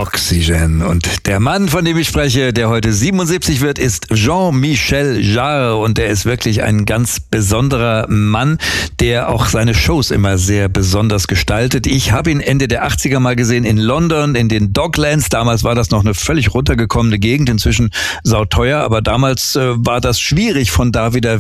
Oxygen. Und der Mann, von dem ich spreche, der heute 77 wird, ist Jean-Michel Jarre. Und er ist wirklich ein ganz besonderer Mann, der auch seine Shows immer sehr besonders gestaltet. Ich habe ihn Ende der 80er mal gesehen in London, in den Docklands. Damals war das noch eine völlig runtergekommene Gegend, inzwischen sauteuer. Aber damals war das schwierig, von da wieder